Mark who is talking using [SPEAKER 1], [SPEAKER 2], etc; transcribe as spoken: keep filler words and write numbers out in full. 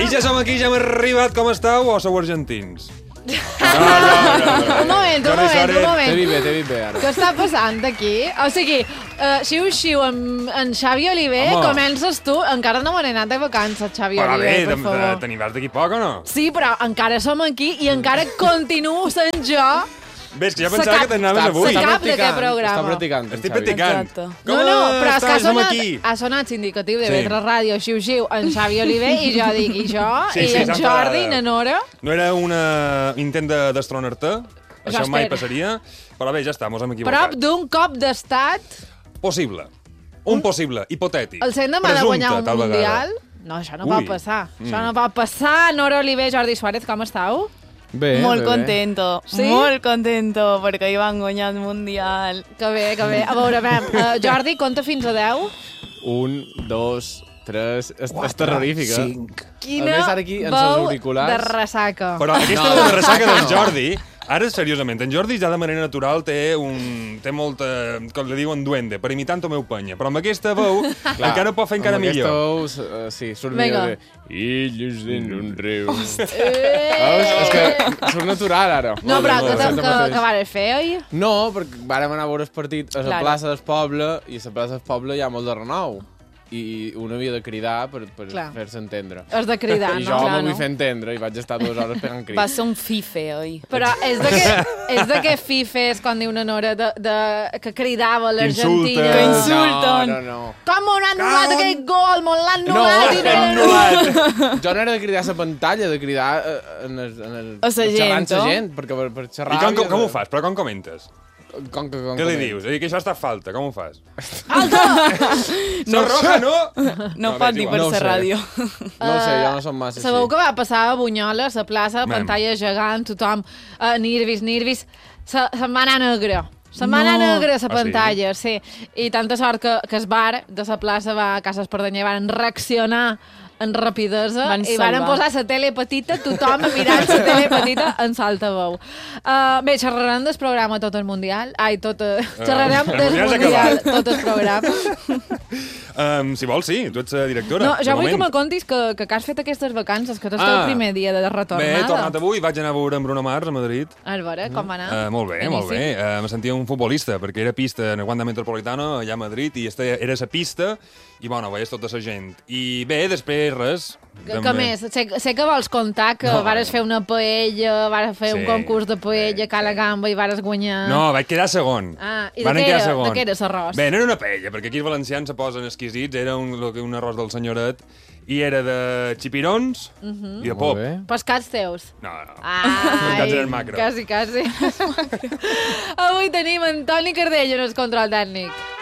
[SPEAKER 1] I ja som aquí, ja hem arribat. Com esteu? O sou argentins?
[SPEAKER 2] No, no, no, no. Un moment, un moment, un moment.
[SPEAKER 3] T'he vist bé, t'he vist bé, ara.
[SPEAKER 2] Què està passant aquí? O sigui, uh, xiu-xiu amb en Xavi Oliver,
[SPEAKER 1] Home.
[SPEAKER 2] comences tu. Encara no me n'he anat de vacances, Xavi
[SPEAKER 1] Però
[SPEAKER 2] Oliver,
[SPEAKER 1] bé,
[SPEAKER 2] per favor.
[SPEAKER 1] te n'hi vas d'aquí poc o no?
[SPEAKER 2] Sí, però encara som aquí i encara continuo sent jo.
[SPEAKER 1] Bé, és que ja pensava que t'anaves avui.
[SPEAKER 2] Se cap d'aquest programa.
[SPEAKER 3] Està practicant.
[SPEAKER 1] Estic practicant.
[SPEAKER 2] No, no, però és que ha
[SPEAKER 1] estàs? Som
[SPEAKER 2] sonat,
[SPEAKER 1] aquí.
[SPEAKER 2] ha sonat sindicatiu de
[SPEAKER 1] Sí.
[SPEAKER 2] Vetre Ràdio, xiu-xiu, en Xavi Oliver, i jo dic, i jo,
[SPEAKER 1] Sí,
[SPEAKER 2] i
[SPEAKER 1] sí,
[SPEAKER 2] en
[SPEAKER 1] s'ha
[SPEAKER 2] Jordi, i
[SPEAKER 1] enfadat.
[SPEAKER 2] na Nora.
[SPEAKER 1] No era un intent de destronar-te? Això mai
[SPEAKER 2] espero.
[SPEAKER 1] passaria. Però bé, ja està, mos hem
[SPEAKER 2] Prop
[SPEAKER 1] equivocat.
[SPEAKER 2] d'un cop d'estat,
[SPEAKER 1] Possible. Un possible, hipotètic.
[SPEAKER 2] el sent demà de guanyar un
[SPEAKER 1] tal vegada.
[SPEAKER 2] mundial. No, això no
[SPEAKER 1] Ui.
[SPEAKER 2] pot passar. Això
[SPEAKER 1] Mm.
[SPEAKER 2] no pot passar. Nora Oliver, Jordi Suárez, com estàu?
[SPEAKER 3] Bé,
[SPEAKER 4] Molt
[SPEAKER 3] bé, bé.
[SPEAKER 4] contento,
[SPEAKER 2] Sí?
[SPEAKER 4] molt contento, perquè hi van guanyar el Mundial.
[SPEAKER 2] Que bé, que bé. A veure, vam, uh, Jordi, compta fins a deu.
[SPEAKER 3] Un, dos, tres... És, és terrorífic, eh?
[SPEAKER 1] Cinc.
[SPEAKER 2] Quina
[SPEAKER 3] A més, ara aquí, en els
[SPEAKER 2] veu
[SPEAKER 3] auriculars-
[SPEAKER 2] de ressaca.
[SPEAKER 1] Però aquesta
[SPEAKER 3] No,
[SPEAKER 1] no, de ressaca
[SPEAKER 3] no.
[SPEAKER 1] del Jordi, ara, seriosament, en Jordi ja de manera natural té un... té molta... com li diuen duende, per imitar el meu penya. Però amb aquesta veu
[SPEAKER 3] Clar,
[SPEAKER 1] encara ho pot fer encara
[SPEAKER 3] amb
[SPEAKER 1] millor.
[SPEAKER 3] Aquesta veu, uh, sí, surt
[SPEAKER 2] Vinga.
[SPEAKER 3] millor de... Illes en un riu.
[SPEAKER 2] Eh!
[SPEAKER 3] Veus? És que surt natural, ara.
[SPEAKER 2] No, però
[SPEAKER 1] Molt bé,
[SPEAKER 2] que,
[SPEAKER 1] molt
[SPEAKER 2] que,
[SPEAKER 3] bé.
[SPEAKER 2] que, que vares fer, oi?
[SPEAKER 3] No, perquè vàrem anar a veure el partit a la
[SPEAKER 2] Claro.
[SPEAKER 3] plaça del poble i a la plaça del poble hi ha molt de renou. I un havia de cridar per, per
[SPEAKER 2] Clar.
[SPEAKER 3] fer-se entendre.
[SPEAKER 2] Has de cridar,
[SPEAKER 3] I
[SPEAKER 2] no?
[SPEAKER 3] jo
[SPEAKER 4] Clar,
[SPEAKER 3] me vull
[SPEAKER 4] no?
[SPEAKER 3] fer entendre i vaig estar dues hores pegant crits.
[SPEAKER 4] Va ser un fife, oi?
[SPEAKER 2] Però és de que, és de que fifes, quan diu una Nora, de, de, que cridava a l'Argentina.
[SPEAKER 1] insulta.
[SPEAKER 4] Que insulten.
[SPEAKER 3] No, no, no.
[SPEAKER 2] Com m'ho han anul·lat
[SPEAKER 1] Cago en-
[SPEAKER 2] aquest gol? M'ho l'han
[SPEAKER 3] No,
[SPEAKER 2] anul·lat i no l'han
[SPEAKER 3] anul·lat. Jo no era de cridar a la pantalla, de cridar eh, en el, en el,
[SPEAKER 4] A sa gent,
[SPEAKER 3] xerrant sa
[SPEAKER 4] no?
[SPEAKER 3] gent, perquè per, per xerrar...
[SPEAKER 1] I com, com,
[SPEAKER 3] havies
[SPEAKER 1] com
[SPEAKER 3] de-
[SPEAKER 1] ho fas? Però com comentes?
[SPEAKER 3] Com, que- com,
[SPEAKER 1] Què li
[SPEAKER 3] com-
[SPEAKER 1] dius? És a dir, que això està falta, com ho fas?
[SPEAKER 2] Alta!
[SPEAKER 1] No, roja, no!
[SPEAKER 4] No,
[SPEAKER 1] No,
[SPEAKER 4] pot
[SPEAKER 1] bé,
[SPEAKER 4] dir
[SPEAKER 1] igual.
[SPEAKER 4] per
[SPEAKER 3] No ho
[SPEAKER 4] la
[SPEAKER 3] sé.
[SPEAKER 4] ràdio.
[SPEAKER 3] No ho sé, jo no som massa
[SPEAKER 2] Sabeu
[SPEAKER 3] així.
[SPEAKER 2] que va passar a Bunyola, a la plaça,
[SPEAKER 1] Mem.
[SPEAKER 2] pantalla gegant, tothom, uh, nervis, nervis, se, setmana negra. Setmana
[SPEAKER 4] No.
[SPEAKER 2] negra a la
[SPEAKER 1] Ah, sí?
[SPEAKER 2] pantalla, sí. I tanta sort que, que el bar de la plaça va a Casa Espardenyer van reaccionar en rapidesa
[SPEAKER 4] Van
[SPEAKER 2] i van
[SPEAKER 4] salvar.
[SPEAKER 2] posar la tele petita, tothom mirant la tele petita en saltaveu. Uh, bé, xerrarem del programa tot el Mundial. Ai, tot... Uh, xerrarem
[SPEAKER 1] el
[SPEAKER 2] del
[SPEAKER 1] Mundial s'ha
[SPEAKER 2] Mundial,
[SPEAKER 1] acabat.
[SPEAKER 2] tot el programa.
[SPEAKER 1] Um, si vols, sí, tu ets la directora.
[SPEAKER 2] No,
[SPEAKER 1] de
[SPEAKER 2] jo vull que
[SPEAKER 1] moment.
[SPEAKER 2] me contis que, que, que has fet aquestes vacances, que tu estàs
[SPEAKER 1] Ah.
[SPEAKER 2] el primer dia de
[SPEAKER 1] Bé,
[SPEAKER 2] retornada.
[SPEAKER 1] he tornat avui, vaig anar a veure en Bruno Mars a Madrid.
[SPEAKER 2] A veure, com va anar?
[SPEAKER 1] Uh, molt bé, molt
[SPEAKER 2] Inici.
[SPEAKER 1] bé. Uh, me sentia un futbolista, perquè era pista en el Wanda Metropolitano, allà a Madrid, i este, era la pista, i bueno, veies tota la gent. I bé, després res.
[SPEAKER 2] Que, que més? Sé, sé que vols contar que
[SPEAKER 1] No.
[SPEAKER 2] no. vares fer una paella, vares fer
[SPEAKER 1] Sí,
[SPEAKER 2] un concurs de paella,
[SPEAKER 1] sí,
[SPEAKER 2] cala
[SPEAKER 1] sí.
[SPEAKER 2] gamba i vares guanyar...
[SPEAKER 1] No, vaig quedar segon.
[SPEAKER 2] Ah, i de
[SPEAKER 1] Van
[SPEAKER 2] què
[SPEAKER 1] quedar
[SPEAKER 2] era?
[SPEAKER 1] segon.
[SPEAKER 2] De què era l'arròs?
[SPEAKER 1] Bé, no era una paella, perquè aquí els valencians se posen exquisits, era un, lo que- un arròs del senyoret, i era de xipirons uh -huh. i de pop.
[SPEAKER 3] Molt bé.
[SPEAKER 2] Pescats teus.
[SPEAKER 1] No, no.
[SPEAKER 2] Ai,
[SPEAKER 1] Pescats eren macro.
[SPEAKER 2] quasi, quasi. Avui tenim Antoni Cardell en el control tècnic.